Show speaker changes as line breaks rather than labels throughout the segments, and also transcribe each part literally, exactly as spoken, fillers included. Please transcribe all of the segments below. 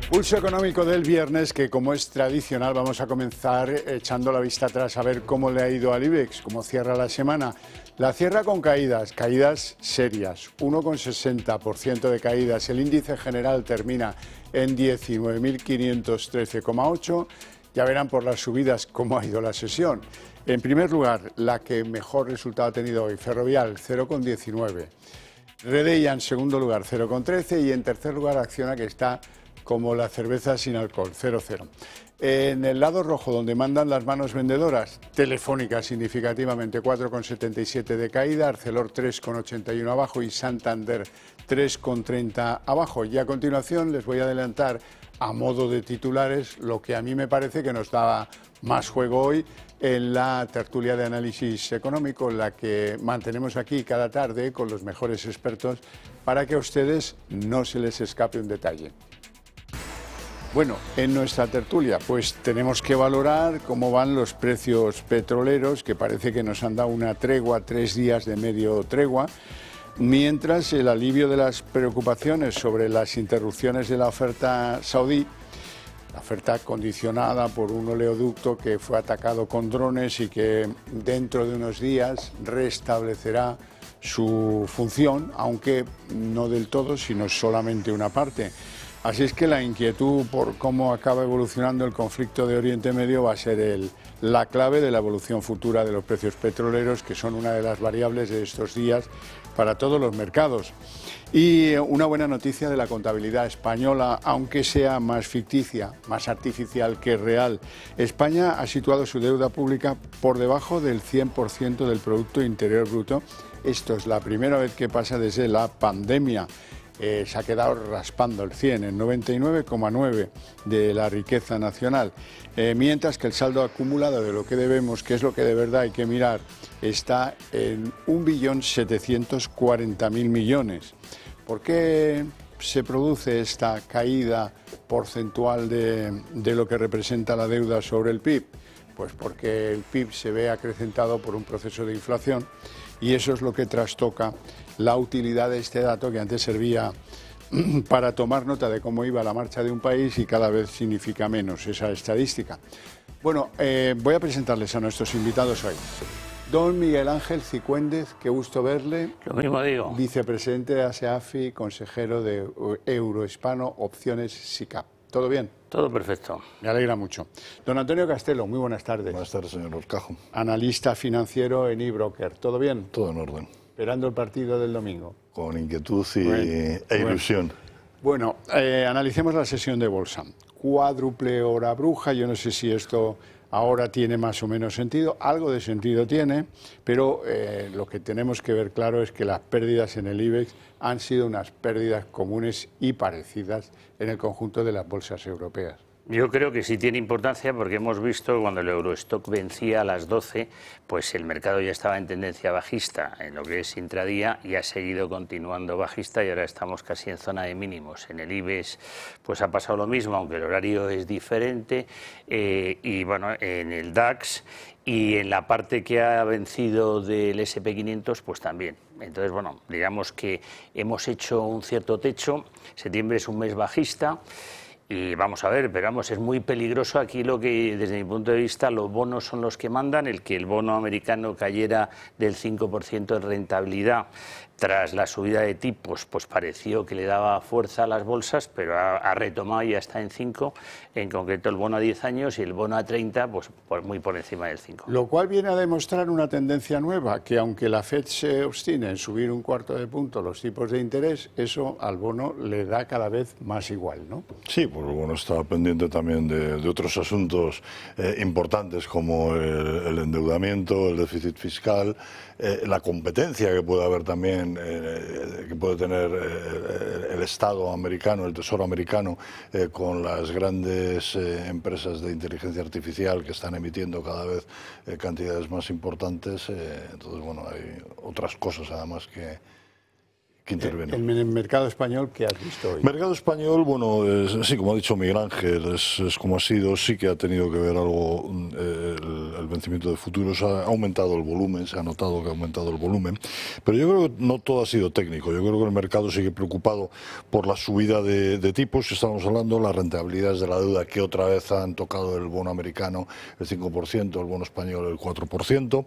Pulso económico del viernes, que como es tradicional vamos a comenzar echando la vista atrás a ver cómo le ha ido al IBEX, cómo cierra la semana. La cierra con caídas, caídas serias, uno coma sesenta por ciento de caídas. El índice general termina en diecinueve mil quinientos trece coma ocho. Ya verán por las subidas cómo ha ido la sesión. En primer lugar, la que mejor resultado ha tenido hoy, Ferrovial, cero coma diecinueve. Redeia en segundo lugar, cero coma trece. Y en tercer lugar, Acciona, que está como la cerveza sin alcohol, cero coma cero. En el lado rojo, donde mandan las manos vendedoras, Telefónica significativamente cuatro coma setenta y siete de caída, Arcelor tres coma ochenta y uno abajo y Santander tres coma treinta abajo. Y a continuación les voy a adelantar a modo de titulares lo que a mí me parece que nos daba más juego hoy en la tertulia de análisis económico, la que mantenemos aquí cada tarde con los mejores expertos para que a ustedes no se les escape un detalle. Bueno, en nuestra tertulia pues tenemos que valorar cómo van los precios petroleros, que parece que nos han dado una tregua, tres días de medio tregua, mientras el alivio de las preocupaciones sobre las interrupciones de la oferta saudí, la oferta condicionada por un oleoducto que fue atacado con drones y que dentro de unos días restablecerá su función, aunque no del todo, sino solamente una parte. Así es que la inquietud por cómo acaba evolucionando el conflicto de Oriente Medio va a ser el, la clave de la evolución futura de los precios petroleros, que son una de las variables de estos días para todos los mercados. Y una buena noticia de la contabilidad española, aunque sea más ficticia, más artificial que real. España ha situado su deuda pública por debajo del cien por ciento del Producto Interior Bruto. Esto es la primera vez que pasa desde la pandemia. Eh, se ha quedado raspando el cien, el noventa y nueve coma nueve de la riqueza nacional, eh, mientras que el saldo acumulado de lo que debemos, que es lo que de verdad hay que mirar, está en un billón setecientos cuarenta mil millones. ¿Por qué se produce esta caída porcentual de, de lo que representa la deuda sobre el P I B? Pues porque el P I B se ve acrecentado por un proceso de inflación y eso es lo que trastoca la utilidad de este dato, que antes servía para tomar nota de cómo iba la marcha de un país y cada vez significa menos esa estadística. Bueno, eh, voy a presentarles a nuestros invitados hoy. Don Miguel Ángel Cicuéndez, qué gusto verle.
Lo mismo digo.
Vicepresidente de ASEAFI, consejero de Eurohispano Opciones SICAP. ¿Todo bien?
Todo perfecto.
Me alegra mucho. Don Antonio Castelo, muy buenas tardes.
Buenas tardes, señor Orcajo.
Analista financiero en eBroker. ¿Todo bien?
Todo en orden.
Esperando el partido del domingo.
Con inquietud y, bueno, e ilusión.
Bueno, bueno eh, analicemos la sesión de bolsa. Cuádruple hora bruja, yo no sé si esto ahora tiene más o menos sentido, algo de sentido tiene, pero eh, lo que tenemos que ver claro es que las pérdidas en el IBEX han sido unas pérdidas comunes y parecidas en el conjunto de las bolsas europeas.
Yo creo que sí tiene importancia porque hemos visto que cuando el Eurostock vencía a las doce, pues el mercado ya estaba en tendencia bajista en lo que es intradía y ha seguido continuando bajista y ahora estamos casi en zona de mínimos. En el IBEX pues ha pasado lo mismo, aunque el horario es diferente, eh, y bueno, en el DAX y en la parte que ha vencido del ese and pe quinientos pues también. Entonces, bueno, digamos que hemos hecho un cierto techo, septiembre es un mes bajista. Y vamos a ver, pero vamos, es muy peligroso aquí lo que, desde mi punto de vista, los bonos son los que mandan. El que el bono americano cayera del cinco por ciento en rentabilidad tras la subida de tipos, pues pareció que le daba fuerza a las bolsas, pero ha, ha retomado y ya está en cinco, en concreto el bono a diez años y el bono a treinta, pues por, muy por encima del cinco.
Lo cual viene a demostrar una tendencia nueva, que aunque la Fed se obstine en subir un cuarto de punto los tipos de interés, eso al bono le da cada vez más igual, ¿no?
Sí, pues el bono está pendiente también de, de otros asuntos eh, importantes como el, el endeudamiento, el déficit fiscal, eh, la competencia que puede haber también, eh, que puede tener eh, el Estado americano, el Tesoro americano, eh, con las grandes eh, empresas de inteligencia artificial que están emitiendo cada vez eh, cantidades más importantes. Eh, entonces, bueno, hay otras cosas además que...
En el mercado español, ¿qué has visto hoy?
Mercado español, bueno, es, sí, como ha dicho Miguel Ángel, es, es como ha sido, sí que ha tenido que ver algo eh, el, el vencimiento de futuros, ha aumentado el volumen, se ha notado que ha aumentado el volumen, pero yo creo que no todo ha sido técnico. Yo creo que el mercado sigue preocupado por la subida de, de tipos. Estamos hablando de las rentabilidades de la deuda, que otra vez han tocado el bono americano el cinco por ciento, el bono español el cuatro por ciento,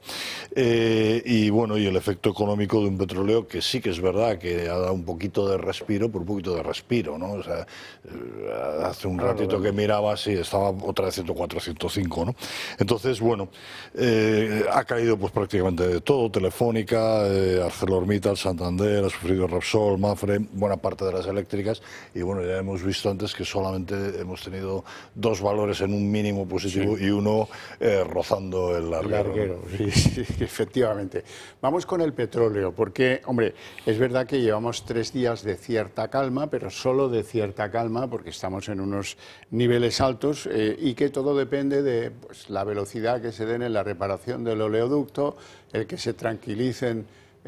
eh, y bueno, y el efecto económico de un petróleo que sí que es verdad que ha dado un poquito de respiro, por un poquito de respiro, ¿no? O sea, hace un ratito que miraba, sí, estaba otra vez ciento cuatro, ciento cinco, ¿no? Entonces, bueno, eh, ha caído pues prácticamente de todo: Telefónica, eh, ArcelorMittal, Santander, ha sufrido Repsol, Mafre, buena parte de las eléctricas, y bueno, ya hemos visto antes que solamente hemos tenido dos valores en un mínimo positivo, sí, y uno eh, rozando el larguero.
larguero sí, sí, efectivamente. Vamos con el petróleo, porque, hombre, es verdad que llevamos tres días de cierta calma, pero solo de cierta calma, porque estamos en unos niveles altos, eh, y que todo depende de pues, la velocidad que se den en la reparación del oleoducto, el que se tranquilicen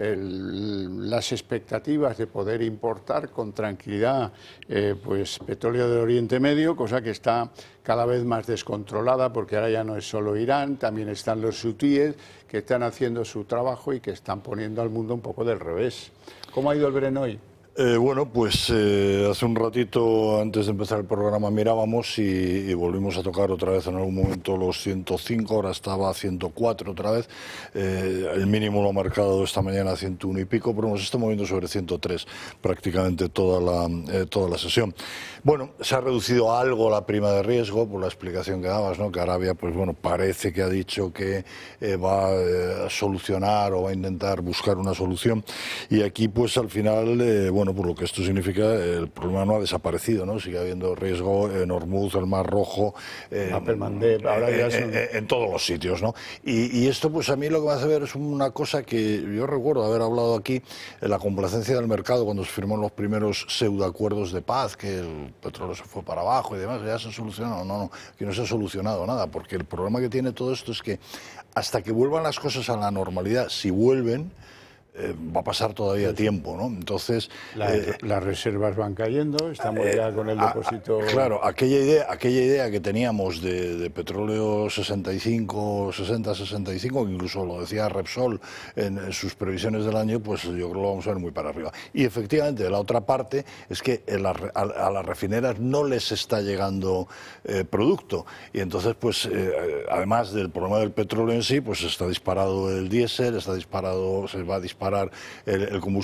el, las expectativas de poder importar con tranquilidad eh, pues petróleo del Oriente Medio, cosa que está cada vez más descontrolada, porque ahora ya no es solo Irán, también están los hutíes que están haciendo su trabajo y que están poniendo al mundo un poco del revés. ¿Cómo ha ido el Brent hoy?
Eh, bueno, pues eh, hace un ratito, antes de empezar el programa, mirábamos y, y volvimos a tocar otra vez en algún momento los ciento cinco, ahora estaba a ciento cuatro otra vez, eh, el mínimo lo ha marcado esta mañana a ciento uno y pico, pero nos está moviendo sobre ciento tres prácticamente toda la, eh, toda la sesión. Bueno, se ha reducido algo la prima de riesgo por la explicación que dabas, ¿no? Que Arabia, pues bueno, parece que ha dicho que eh, va eh, a solucionar o va a intentar buscar una solución, y aquí pues al final, eh, bueno, Bueno, por lo que esto significa, el problema no ha desaparecido, ¿no? Sigue habiendo riesgo en Hormuz, el Mar Rojo, eh,
Mandeb, ahora ya son...
en, en todos los sitios, ¿no? Y, y esto, pues a mí lo que me hace ver es una cosa que yo recuerdo haber hablado aquí, en la complacencia del mercado cuando se firmaron los primeros pseudoacuerdos de paz, que el petróleo se fue para abajo y demás, ya se ha solucionado. No, no, que no se ha solucionado nada, porque el problema que tiene todo esto es que hasta que vuelvan las cosas a la normalidad, si vuelven, Eh, va a pasar todavía sí, tiempo, ¿no? Entonces
la,
eh,
las reservas van cayendo, estamos eh, ya con el depósito.
A, a, claro, aquella idea, aquella idea que teníamos de, de petróleo sesenta y cinco, sesenta, sesenta y cinco, que incluso lo decía Repsol en, en sus previsiones del año, pues yo creo que lo vamos a ver muy para arriba. Y efectivamente, la otra parte es que a, a, a las refineras no les está llegando eh, producto, y entonces, pues eh, además del problema del petróleo en sí, pues está disparado el diésel, está disparado, se va a disparar el, el combustible